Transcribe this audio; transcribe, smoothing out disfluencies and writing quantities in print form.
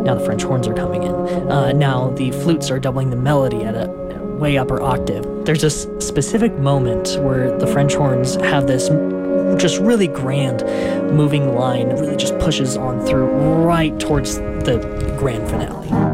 Now the French horns are coming in. Now the flutes are doubling the melody at a way upper octave. There's this specific moment where the French horns have this just really grand moving line that really just pushes on through right towards the grand finale.